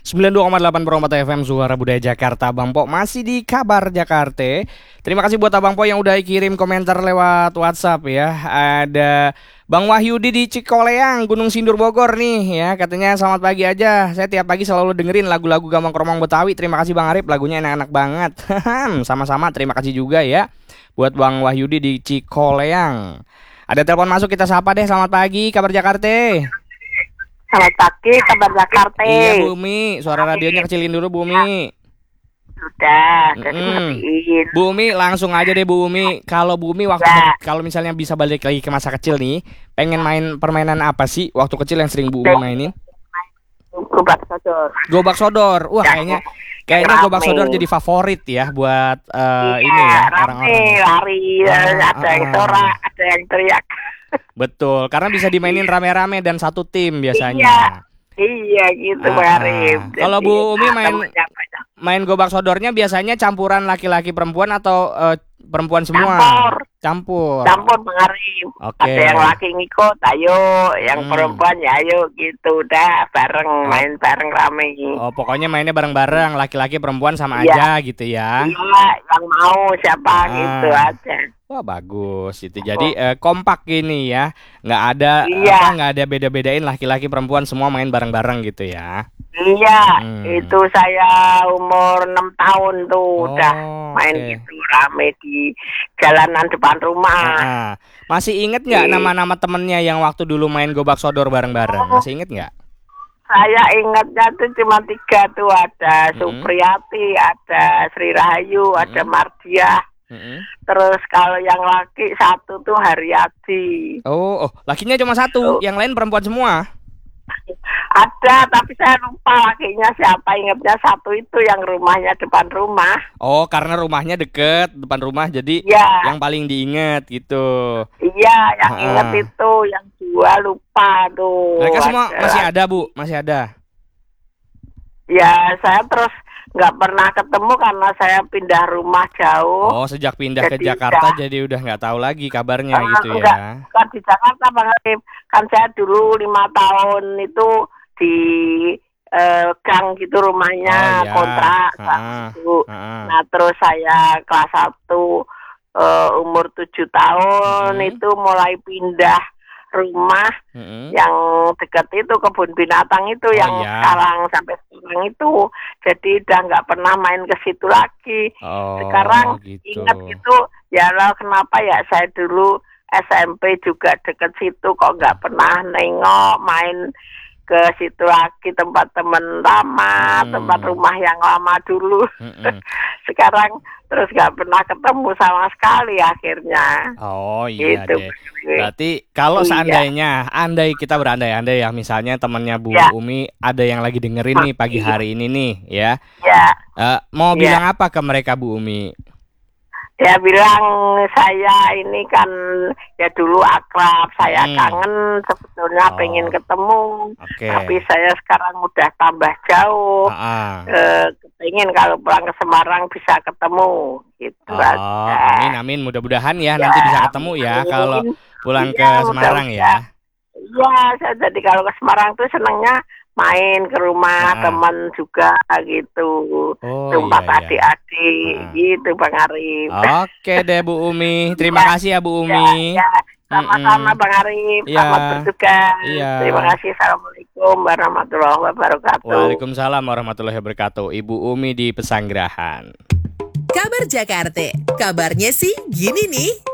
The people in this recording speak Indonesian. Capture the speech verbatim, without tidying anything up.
sembilan puluh dua koma delapan Peromata F M Suara Budaya Jakarta. Bang Po masih di Kabar Jakarta. Terima kasih buat Abang Po yang udah kirim komentar lewat WhatsApp ya. Ada Bang Wahyudi di Cikoleang, Gunung Sindur Bogor nih ya. Katanya selamat pagi aja. Saya tiap pagi selalu dengerin lagu-lagu Gambang Kromong Betawi. Terima kasih Bang Arif, lagunya enak-enak banget. Sama-sama, terima kasih juga ya buat Bang Wahyudi di Cikoleang. Ada telepon masuk, kita sapa deh. Selamat pagi Kabar Jakarta. Selamat pagi Kabar Jakarta. Iya Bu Umi, suara radionya kecilin dulu Bu Umi. Sudah, sudah Mm-mm. matiin. Bu Umi langsung aja deh Bu Umi. Kalau Bu Umi waktu Ya. kalau misalnya bisa balik lagi ke masa kecil nih, pengen main permainan apa sih waktu kecil yang sering Bu Umi mainin? Gobak sodor. Gobak sodor. Wah, Ya. kayaknya kayaknya Rame. gobak sodor jadi favorit ya buat eh, Iya, ini ya rame, orang-orang. lari, Ah, ada yang ah, sorak, ada yang teriak. Betul, karena bisa dimainin rame-rame dan satu tim Iya, biasanya. iya gitu Ah, Bang ah. Arif. Kalau Jadi, Bu Umi main temennya banyak. main gobak sodornya biasanya campuran laki-laki perempuan atau eh, perempuan semua? Campur. Campur. Campur Bang Arif. Oke. Ada yang laki ngikut, ayo, yang Hmm. perempuan ya ayo gitu, udah bareng, main bareng rame. Oh, pokoknya mainnya bareng-bareng, laki-laki perempuan sama Iya. aja gitu ya. Iya, yang mau siapa Ah. gitu aja. Wah, bagus itu. Jadi eh, kompak gini ya. Nggak ada Iya. apa nggak ada beda-bedain laki-laki perempuan semua main bareng-bareng gitu ya. Iya, Hmm. itu saya umur enam tahun tuh Oh, udah main oke. gitu rame di jalanan depan rumah. Ah, masih inget nggak Iya. nama-nama temennya yang waktu dulu main gobak sodor bareng-bareng? Masih inget nggak? Saya ingatnya tuh cuma tiga tuh, ada Mm-mm. Supriyati, ada Sri Rahayu, ada Mm-mm. Mardiah. Mm-mm. Terus kalau yang laki satu tuh Haryadi. Oh, oh, lakinya cuma satu, yang lain perempuan semua. Ada, tapi saya lupa lakinya siapa. Ingatnya satu itu yang rumahnya depan rumah. Oh, karena rumahnya deket depan rumah, jadi Iya. yang paling diinget gitu. Iya, yang Ah. inget itu, yang dua lupa tuh. Mereka semua Ada. masih ada Bu, masih ada. Ya, saya terus nggak pernah ketemu karena saya pindah rumah jauh. Oh, sejak pindah ke Jadi Jakarta udah. jadi udah nggak tahu lagi kabarnya Ah, gitu enggak, ya. bukan di Jakarta Bang Arif. Kan saya dulu lima tahun itu di eh, gang gitu rumahnya, Oh, iya. kontrak Ah, satu. ah. Nah, terus saya kelas satu eh, umur tujuh tahun Mm-mm. itu mulai pindah rumah Mm-mm. yang dekat itu kebun binatang itu Oh, yang iya. sekarang sampai sekarang itu, jadi udah nggak pernah main ke situ lagi. Oh, Sekarang gitu. ingat itu ya lah, kenapa ya saya dulu S M P juga deket situ kok nggak pernah nengok main ke situ lagi, tempat temen lama, Hmm. tempat rumah yang lama dulu. Mm-mm. Sekarang terus nggak pernah ketemu sama sekali akhirnya. Oh iya Gitu. deh. Berarti kalau Iya. seandainya, andai kita berandai-andai ya, misalnya temannya Bu Ya. Umi ada yang lagi dengerin nih pagi Iya. hari ini nih ya, Ya. Eh, mau Iya. bilang apa ke mereka Bu Umi? Ya bilang saya ini kan ya dulu akrab, saya Hmm. kangen sebetulnya Oh. pengen ketemu, Oke. tapi saya sekarang udah tambah jauh. Ah, ah. Eh, pengen kalau pulang ke Semarang bisa ketemu gitu Oh, aja. amin amin, mudah-mudahan ya, Ya, nanti bisa ketemu ya amin. kalau pulang ke Iya, Semarang mudah-mudahan. ya. Iya, saya jadi kalau ke Semarang tuh senangnya main ke rumah Ah. teman juga gitu. Oh, Tempat iya, iya. adik-adik Ah. gitu Bang Arif. Oke deh Bu Umi, terima Ya, kasih ya Bu Umi. Ya, ya. Sama-sama Mm-mm. Bang Arif, Iya. selamat bertugas. Iya. Terima kasih. Assalamualaikum warahmatullahi wabarakatuh. Waalaikumsalam warahmatullahi wabarakatuh. Ibu Umi di Pesanggerahan. Kabar Jakarta, kabarnya sih gini nih.